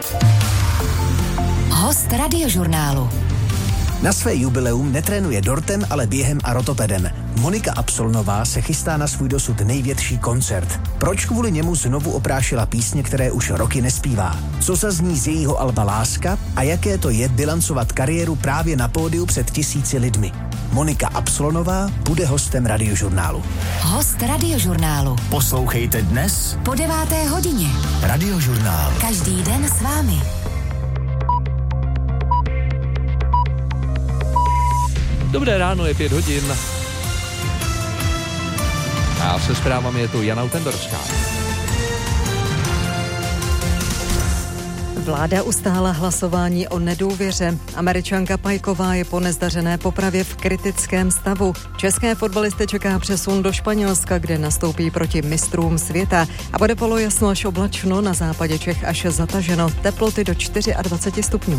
Host Radiožurnálu. Na své jubileum netrénuje dortem, ale během a rotopedem. Monika Absolnová se chystá na svůj dosud největší koncert. Proč kvůli němu znovu oprášila písně, které už roky nespívá? Co zazní z jejího alba Láska a jaké to je bilancovat kariéru právě na pódiu před tisíci lidmi? Monika Absolnová bude hostem Radiožurnálu. Host Radiožurnálu. Poslouchejte dnes po 9. hodině. Radiožurnál. Každý den s vámi. Dobré ráno, je 5 hodin. A se zprávami je tu Jana Utendorská. Vláda ustála hlasování o nedůvěře. Američanka Pajková je po nezdařené popravě v kritickém stavu. České fotbalisty čeká přesun do Španělska, kde nastoupí proti mistrům světa. A bude polojasno až oblačno, na západě Čech až zataženo. Teploty do 24 stupňů.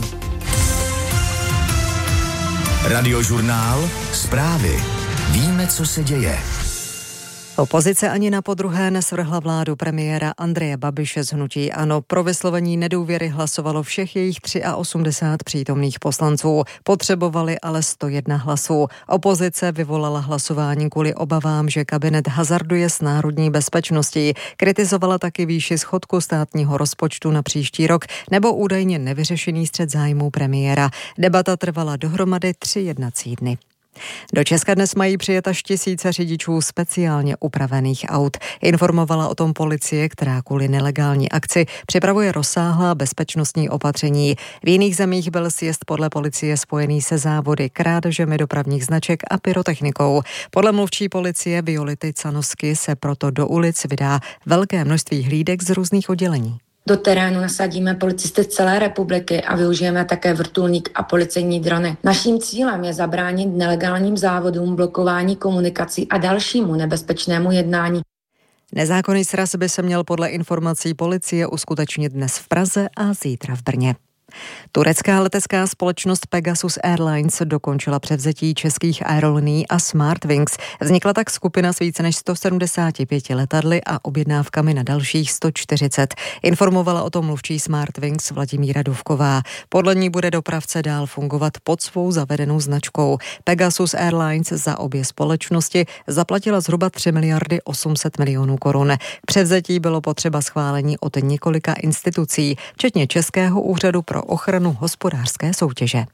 Radiožurnál. Zprávy. Víme, co se děje. Opozice ani na podruhé nesvrhla vládu premiéra Andreje Babiše z hnutí ANO. Pro vyslovení nedůvěry hlasovalo všech jejich 83 přítomných poslanců. Potřebovali ale 101 hlasů. Opozice vyvolala hlasování kvůli obavám, že kabinet hazarduje s národní bezpečností. Kritizovala taky výši schodku státního rozpočtu na příští rok nebo údajně nevyřešený střet zájmů premiéra. Debata trvala dohromady 3 jednací dny. Do Česka dnes mají přijet až tisíce řidičů speciálně upravených aut. Informovala o tom policie, která kvůli nelegální akci připravuje rozsáhlá bezpečnostní opatření. V jiných zemích byl sjezd podle policie spojený se závody, krádežemi dopravních značek a pyrotechnikou. Podle mluvčí policie Violety Canosky se proto do ulic vydá velké množství hlídek z různých oddělení. Do terénu nasadíme policisty z celé republiky a využijeme také vrtulník a policejní drony. Naším cílem je zabránit nelegálním závodům, blokování komunikací a dalšímu nebezpečnému jednání. Nezákonný sraz by se měl podle informací policie uskutečnit dnes v Praze a zítra v Brně. Turecká letecká společnost Pegasus Airlines dokončila převzetí českých aerolinií a Smartwings. Vznikla tak skupina s více než 175 letadly a objednávkami na dalších 140. Informovala o tom mluvčí Smartwings Vladimíra Duvková. Podle ní bude dopravce dál fungovat pod svou zavedenou značkou. Pegasus Airlines za obě společnosti zaplatila zhruba 3 miliardy 800 milionů korun. K převzetí bylo potřeba schválení od několika institucí, včetně Českého úřadu pro ochranu hospodářské soutěže.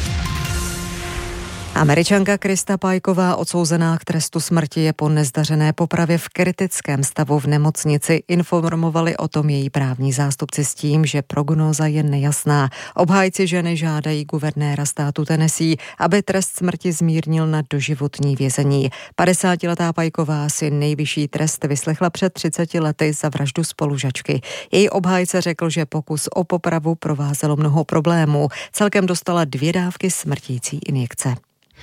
Američanka Krista Pajková, odsouzená k trestu smrti, je po nezdařené popravě v kritickém stavu v nemocnici. Informovali o tom její právní zástupci s tím, že prognóza je nejasná. Obhájci ženy žádají guvernéra státu Tennessee, aby trest smrti zmírnil na doživotní vězení. 50letá Pajková si nejvyšší trest vyslechla před 30 lety za vraždu spolužačky. Její obhájce řekl, že pokus o popravu provázelo mnoho problémů. Celkem dostala 2 dávky smrtící injekce.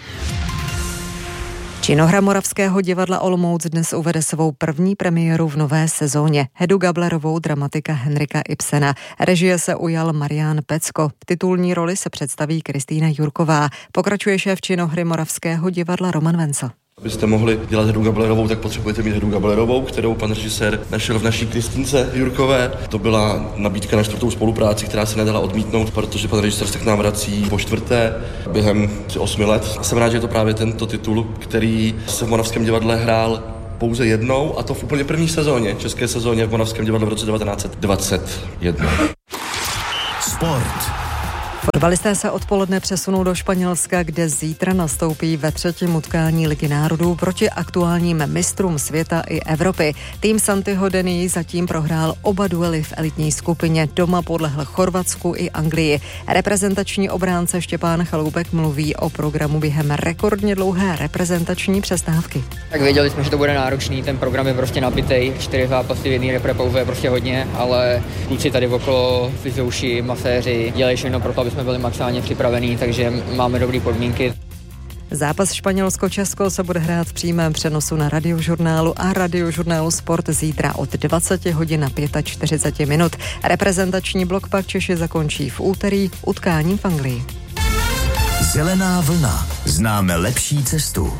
Činohra Moravského divadla Olomouc dnes uvede svou první premiéru v nové sezóně. Hedu Gablerovou dramatika Henrika Ibsena. Režie se ujal Marián Pecko. V titulní roli se představí Kristýna Jurková. Pokračuje šéf činohry Moravského divadla Roman Vencel. Abyste mohli dělat Hedu Gablerovou, tak potřebujete mít Hedu Gablerovou, kterou pan režisér našel v naší Kristýnce Jurkové. To byla nabídka na 4. spolupráci, která se nedala odmítnout, protože pan režisér se k nám vrací po 4. během 8 let. Jsem rád, že je to právě tento titul, který se v Moravském divadle hrál pouze jednou, a to v úplně první sezóně, české sezóně v Moravském divadle v roce 1921. Sport. Fotbalisté se odpoledne přesunou do Španělska, kde zítra nastoupí ve 3. utkání Ligy národů proti aktuálním mistrům světa i Evropy. Tým Santiho Dení zatím prohrál oba duely v elitní skupině. Doma podlehl Chorvatsku i Anglii. Reprezentační obránce Štěpán Chaloupek mluví o programu během rekordně dlouhé reprezentační přestávky. Tak věděli jsme, že to bude náročný, ten program je prostě nabitej, 4 zápasy v jedné repre je prostě hodně, ale kluci tady okolo, fyziouši, maséři, dělají všechno pro to, aby jsme byli maximálně připravení, takže máme dobré podmínky. Zápas Španělsko-Česko se bude hrát v přímém přenosu na Radiožurnálu a Radiožurnálu Sport zítra od 20 hodin na 45 minut. Reprezentační blok pak Češi zakončí v úterý utkáním v Anglii. Zelená vlna. Známe lepší cestu.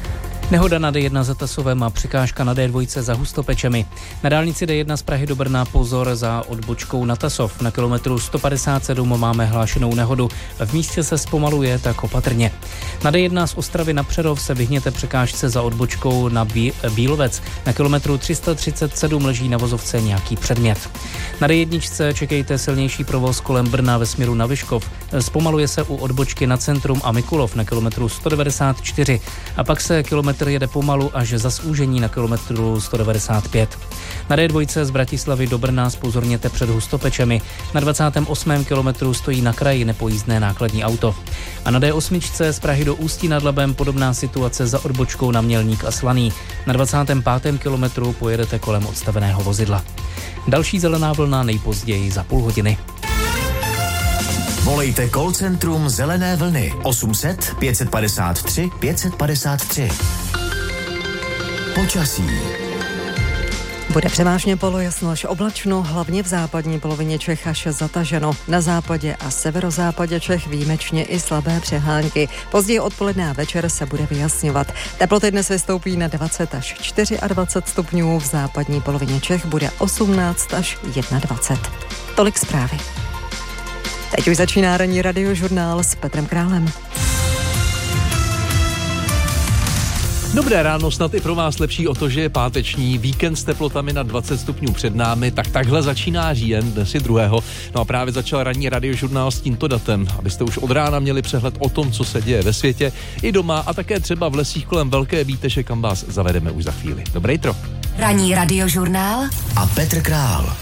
Nehoda na D1 za Tasovem a překážka na D2 za Hustopečemi. Na dálnici D1 z Prahy do Brna pozor za odbočkou na Tasov. Na kilometru 157 máme hlášenou nehodu. V místě se zpomaluje, tak opatrně. Na D1 z Ostravy na Přerov se vyhněte překážce za odbočkou na Bílovec. Na kilometru 337 leží na vozovce nějaký předmět. Na D1 čekejte silnější provoz kolem Brna ve směru na Vyškov. Zpomaluje se u odbočky na Centrum a Mikulov na kilometru 194 a pak se kilometr jede pomalu až za zúžení na kilometru 195. Na D2 z Bratislavy do Brna zpozorněte před Hustopečemi. Na 28. kilometru stojí na kraji nepojízdné nákladní auto. A na D8 z Prahy do Ústí nad Labem podobná situace za odbočkou na Mělník a Slaný. Na 25. kilometru pojedete kolem odstaveného vozidla. Další zelená vlna nejpozději za půl hodiny. Volejte call centrum Zelené vlny 800 553 553. Počasí. Bude převážně polojasno až oblačno, hlavně v západní polovině Čech až zataženo. Na západě a severozápadě Čech výjimečně i slabé přehánky. Později odpoledne a večer se bude vyjasňovat. Teploty dnes vystoupí na 20 až 24 stupňů, v západní polovině Čech bude 18 až 21. Tolik zprávy. Teď už začíná ranní radiožurnál s Petrem Králem. Dobré ráno, snad i pro vás lepší o to, že je páteční víkend s teplotami na 20 stupňů před námi, tak takhle začíná říjen, dnes je 2. No a právě začal ranní radiožurnál s tímto datem, abyste už od rána měli přehled o tom, co se děje ve světě, i doma a také třeba v lesích kolem Velké Bíteše, kam vás zavedeme už za chvíli. Dobré jitro. Ranní radiožurnál a Petr Král.